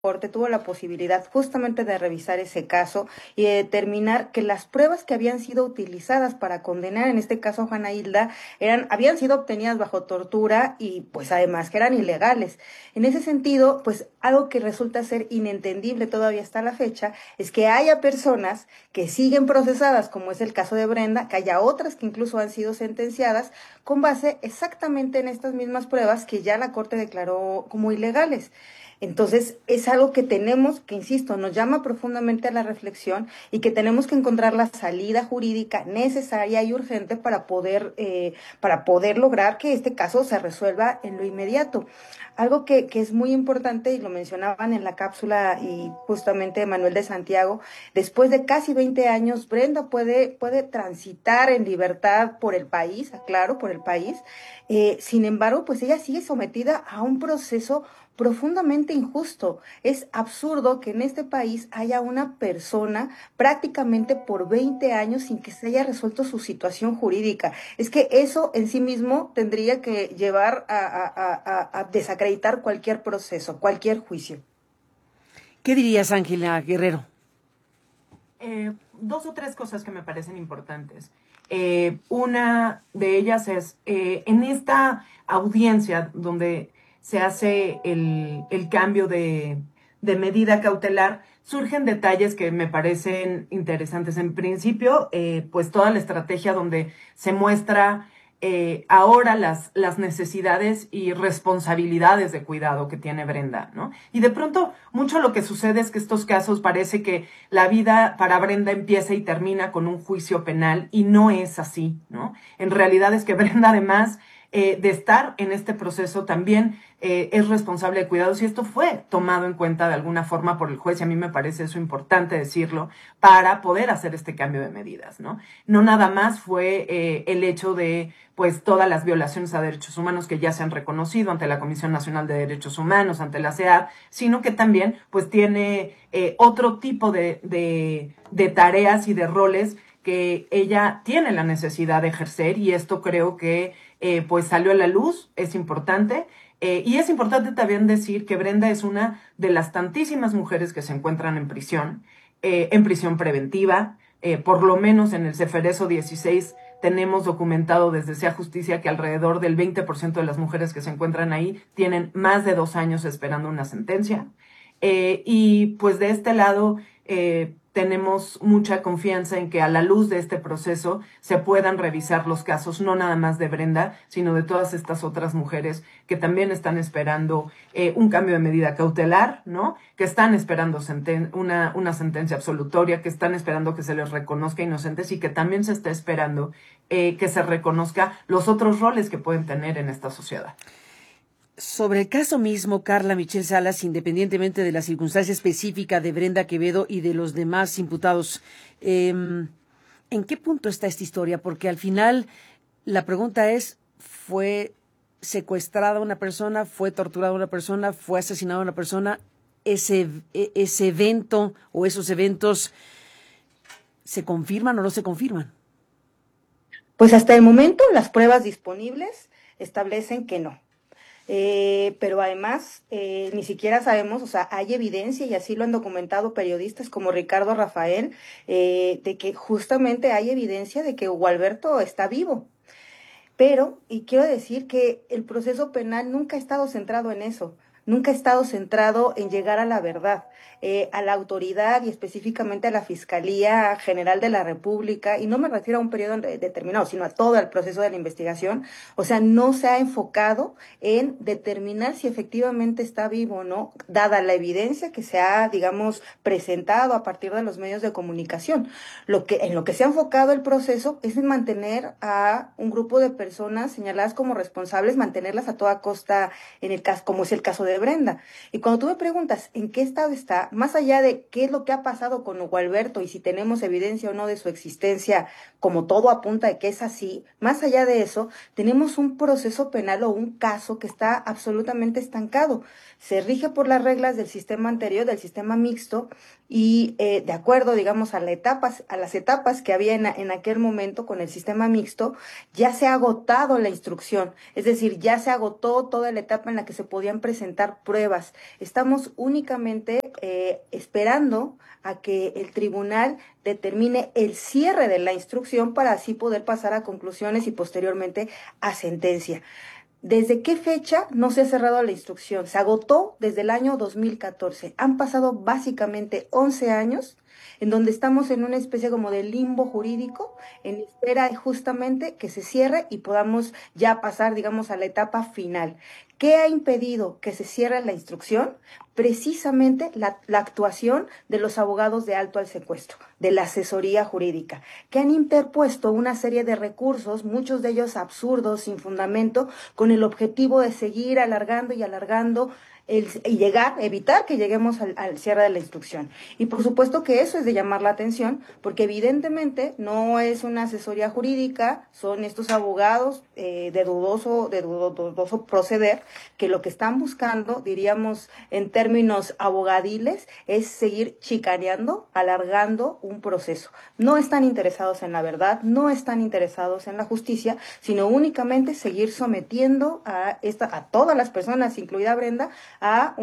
Corte tuvo la posibilidad justamente de revisar ese caso y de determinar que las pruebas que habían sido utilizadas para condenar, en este caso a Juana Hilda, habían sido obtenidas bajo tortura y pues además que eran ilegales. En ese sentido, pues algo que resulta ser inentendible todavía hasta la fecha es que haya personas que siguen procesadas, como es el caso de Brenda, que haya otras que incluso han sido sentenciadas con base exactamente en estas mismas pruebas que ya la Corte declaró como ilegales. Entonces, es algo que tenemos, que insisto, nos llama profundamente a la reflexión y que tenemos que encontrar la salida jurídica necesaria y urgente para poder lograr que este caso se resuelva en lo inmediato. Algo que es muy importante, y lo mencionaban en la cápsula y justamente Manuel de Santiago, después de casi 20 años, Brenda puede transitar en libertad por el país, aclaro, por el país. Sin embargo, pues ella sigue sometida a un proceso profundamente injusto. Es absurdo que en este país haya una persona prácticamente por 20 años sin que se haya resuelto su situación jurídica. Es que eso en sí mismo tendría que llevar a desacreditar cualquier proceso, cualquier juicio. ¿Qué dirías, Ángela Guerrero? Dos o tres cosas que me parecen importantes. Una de ellas es, en esta audiencia donde se hace el cambio de medida cautelar, surgen detalles que me parecen interesantes. En principio, pues toda la estrategia donde se muestra ahora las necesidades y responsabilidades de cuidado que tiene Brenda, ¿no? Y de pronto, mucho lo que sucede es que estos casos parece que la vida para Brenda empieza y termina con un juicio penal, y no es así, ¿no? En realidad es que Brenda, además de estar en este proceso, también es responsable de cuidados, y esto fue tomado en cuenta de alguna forma por el juez, y a mí me parece eso importante decirlo, para poder hacer este cambio de medidas, ¿no? No nada más fue el hecho de pues todas las violaciones a derechos humanos que ya se han reconocido ante la Comisión Nacional de Derechos Humanos, ante la CEAD, sino que también pues tiene otro tipo de tareas y de roles que ella tiene la necesidad de ejercer, y esto creo que pues salió a la luz, es importante. Y es importante también decir que Brenda es una de las tantísimas mujeres que se encuentran en prisión preventiva. Por lo menos en el Ceferezo 16 tenemos documentado desde Sea Justicia que alrededor del 20% de las mujeres que se encuentran ahí tienen más de 2 años esperando una sentencia. Y pues de este lado tenemos mucha confianza en que a la luz de este proceso se puedan revisar los casos, no nada más de Brenda, sino de todas estas otras mujeres que también están esperando un cambio de medida cautelar, ¿no? Que están esperando una sentencia absolutoria, que están esperando que se les reconozca inocentes, y que también se está esperando que se reconozca los otros roles que pueden tener en esta sociedad. Sobre el caso mismo, Carla Michelle Salas, independientemente de la circunstancia específica de Brenda Quevedo y de los demás imputados, ¿en qué punto está esta historia? Porque al final la pregunta es, ¿fue secuestrada una persona, fue torturada una persona, fue asesinada una persona? ¿Ese evento o esos eventos se confirman o no se confirman? Pues hasta el momento las pruebas disponibles establecen que no. Pero además ni siquiera sabemos, o sea, hay evidencia, y así lo han documentado periodistas como Ricardo Rafael, de que justamente hay evidencia de que Hugo Alberto está vivo. Pero, y quiero decir que el proceso penal nunca ha estado centrado en eso, nunca ha estado centrado en llegar a la verdad. A la autoridad y específicamente a la Fiscalía General de la República, y no me refiero a un periodo determinado, sino a todo el proceso de la investigación, o sea, no se ha enfocado en determinar si efectivamente está vivo o no, dada la evidencia que se ha, digamos, presentado a partir de los medios de comunicación. En lo que se ha enfocado el proceso es en mantener a un grupo de personas señaladas como responsables, mantenerlas a toda costa en el caso, como es el caso de Brenda. Y cuando tú me preguntas en qué estado está, más allá de qué es lo que ha pasado con Hugo Alberto y si tenemos evidencia o no de su existencia, como todo apunta de que es así, más allá de eso, tenemos un proceso penal o un caso que está absolutamente estancado. Se rige por las reglas del sistema anterior, del sistema mixto, y de acuerdo, digamos, a las etapas que había en aquel momento con el sistema mixto, ya se ha agotado la instrucción, es decir, ya se agotó toda la etapa en la que se podían presentar presentar pruebas. Estamos únicamente esperando a que el tribunal determine el cierre de la instrucción para así poder pasar a conclusiones y posteriormente a sentencia. ¿Desde qué fecha no se ha cerrado la instrucción? Se agotó desde el año 2014. Han pasado básicamente 11 años en donde estamos en una especie como de limbo jurídico, en espera justamente que se cierre y podamos ya pasar, digamos, a la etapa final. ¿Qué ha impedido que se cierre la instrucción? Precisamente la actuación de los abogados de alto al secuestro, de la asesoría jurídica, que han interpuesto una serie de recursos, muchos de ellos absurdos, sin fundamento, con el objetivo de seguir alargando y alargando y evitar que lleguemos al cierre de la instrucción. Y por supuesto que eso es de llamar la atención, porque evidentemente no es una asesoría jurídica, son estos abogados de dudoso proceder, que lo que están buscando, diríamos en términos abogadiles, es seguir chicaneando, alargando un proceso. No están interesados en la verdad, no están interesados en la justicia, sino únicamente seguir sometiendo a todas las personas, incluida Brenda, a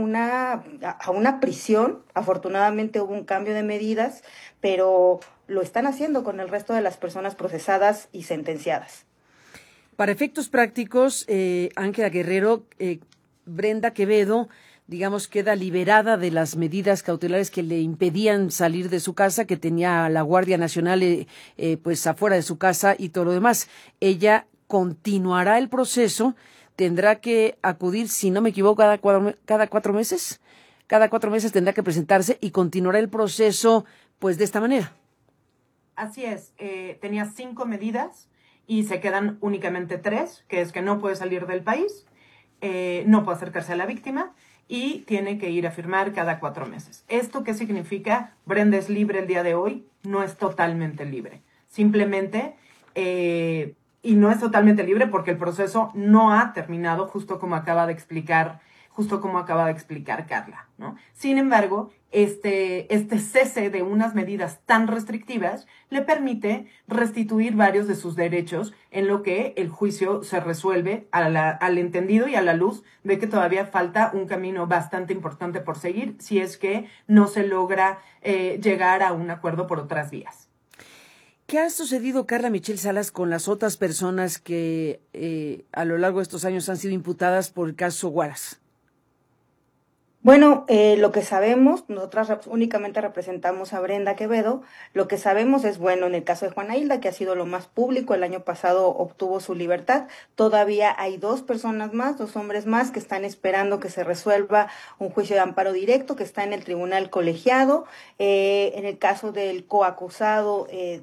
una prisión. Afortunadamente hubo un cambio de medidas, pero lo están haciendo con el resto de las personas procesadas y sentenciadas. Para efectos prácticos, Ángela Guerrero, Brenda Quevedo, digamos, queda liberada de las medidas cautelares que le impedían salir de su casa, que tenía la Guardia Nacional pues afuera de su casa y todo lo demás. Ella continuará el proceso. Tendrá que acudir, si no me equivoco, cada 4 meses. Cada 4 meses tendrá que presentarse y continuará el proceso, pues, de esta manera. Así es. Tenía 5 medidas y se quedan únicamente 3, que es que no puede salir del país, no puede acercarse a la víctima y tiene que ir a firmar cada 4 meses. ¿Esto qué significa? Brenda es libre el día de hoy, no es totalmente libre. Simplemente... y no es totalmente libre porque el proceso no ha terminado, justo como acaba de explicar Carla, ¿no? Sin embargo, este cese de unas medidas tan restrictivas le permite restituir varios de sus derechos en lo que el juicio se resuelve al entendido y a la luz de que todavía falta un camino bastante importante por seguir si es que no se logra llegar a un acuerdo por otras vías. ¿Qué ha sucedido, Carla Michelle Salas, con las otras personas que a lo largo de estos años han sido imputadas por el caso Huaraz? Bueno, lo que sabemos, nosotras únicamente representamos a Brenda Quevedo, lo que sabemos es, bueno, en el caso de Juana Hilda, que ha sido lo más público, el año pasado obtuvo su libertad, todavía hay 2 personas más, 2 hombres más que están esperando que se resuelva un juicio de amparo directo, que está en el tribunal colegiado, en el caso del coacusado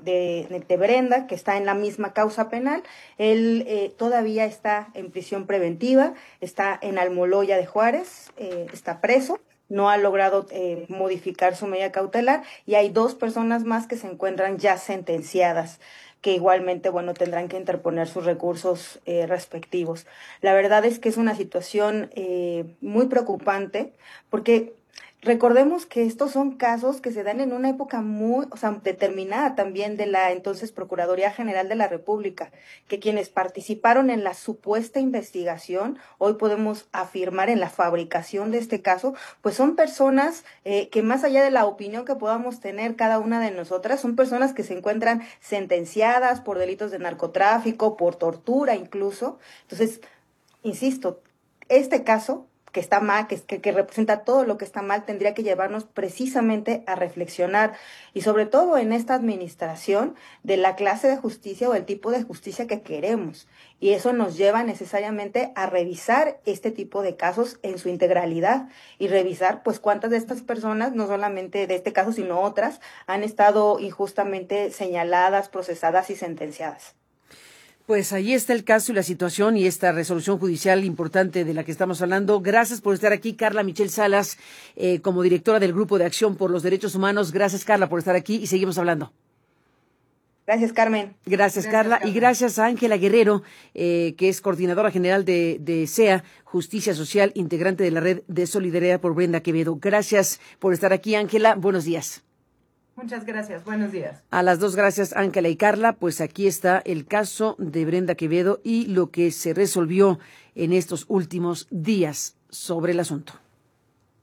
de Brenda, que está en la misma causa penal, él todavía está en prisión preventiva, está en Almoloya de Juárez, está preso, no ha logrado modificar su medida cautelar y hay 2 personas más que se encuentran ya sentenciadas, que igualmente, bueno, tendrán que interponer sus recursos respectivos. La verdad es que es una situación muy preocupante porque recordemos que estos son casos que se dan en una época muy, determinada también de la entonces Procuraduría General de la República, que quienes participaron en la supuesta investigación, hoy podemos afirmar en la fabricación de este caso, pues son personas que más allá de la opinión que podamos tener cada una de nosotras, son personas que se encuentran sentenciadas por delitos de narcotráfico, por tortura incluso. Entonces, insisto, este caso que está mal, que representa todo lo que está mal, tendría que llevarnos precisamente a reflexionar y sobre todo en esta administración de la clase de justicia o el tipo de justicia que queremos. Y eso nos lleva necesariamente a revisar este tipo de casos en su integralidad y revisar pues cuántas de estas personas, no solamente de este caso, sino otras, han estado injustamente señaladas, procesadas y sentenciadas. Pues ahí está el caso y la situación y esta resolución judicial importante de la que estamos hablando. Gracias por estar aquí, Carla Michelle Salas, como directora del Grupo de Acción por los Derechos Humanos. Gracias, Carla, por estar aquí y seguimos hablando. Gracias, Carmen. Gracias, Carla. Y gracias a Ángela Guerrero, que es coordinadora general de SEA, Justicia Social, integrante de la Red de Solidaridad por Brenda Quevedo. Gracias por estar aquí, Ángela. Buenos días. Muchas gracias. Buenos días. A las 2, gracias, Ángela y Carla. Pues aquí está el caso de Brenda Quevedo y lo que se resolvió en estos últimos días. sobre el asunto.